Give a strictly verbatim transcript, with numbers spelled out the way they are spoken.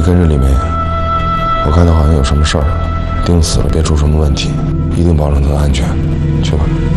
跟着李梅，我看她好像有什么事儿，盯死了别出什么问题，一定保证她的安全。去吧。